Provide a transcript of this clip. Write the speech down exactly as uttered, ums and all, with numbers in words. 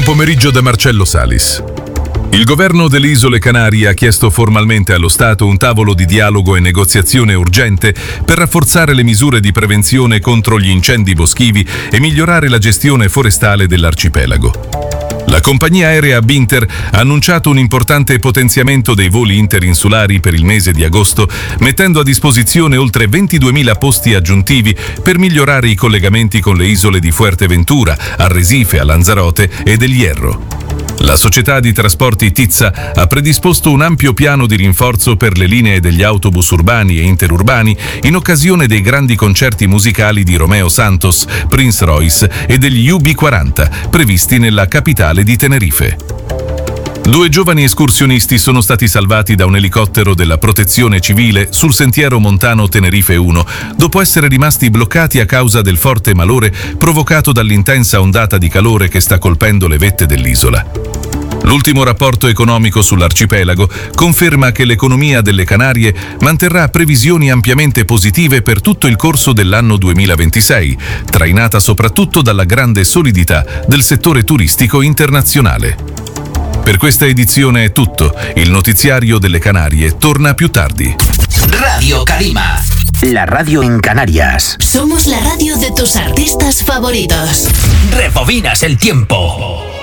Buon pomeriggio da Marcello Salis. Il governo delle Isole Canarie ha chiesto formalmente allo Stato un tavolo di dialogo e negoziazione urgente per rafforzare le misure di prevenzione contro gli incendi boschivi e migliorare la gestione forestale dell'arcipelago. La compagnia aerea Binter ha annunciato un importante potenziamento dei voli interinsulari per il mese di agosto, mettendo a disposizione oltre ventiduemila posti aggiuntivi per migliorare i collegamenti con le isole di Fuerteventura, Arrecife, a Lanzarote e del Hierro. La società di trasporti Tizza ha predisposto un ampio piano di rinforzo per le linee degli autobus urbani e interurbani in occasione dei grandi concerti musicali di Romeo Santos, Prince Royce e degli U B quaranta, previsti nella capitale di Tenerife. Due giovani escursionisti sono stati salvati da un elicottero della Protezione Civile sul sentiero montano Tenerife uno, dopo essere rimasti bloccati a causa del forte malore provocato dall'intensa ondata di calore che sta colpendo le vette dell'isola. L'ultimo rapporto economico sull'arcipelago conferma che l'economia delle Canarie manterrà previsioni ampiamente positive per tutto il corso dell'anno duemilaventisei, trainata soprattutto dalla grande solidità del settore turistico internazionale. Per questa edizione è tutto. Il notiziario delle Canarie torna più tardi. Radio Calima. La radio en Canarias. Somos la radio de tus artistas favoritos. Rebobinas el tiempo.